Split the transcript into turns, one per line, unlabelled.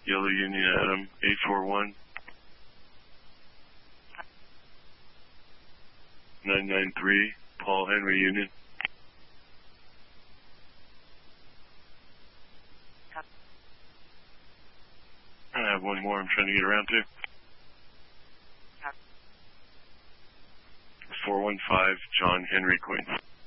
Yellow Union Adam 841 993 Paul Henry Union. I have one more I'm trying to get around to. 415 John Henry Queen.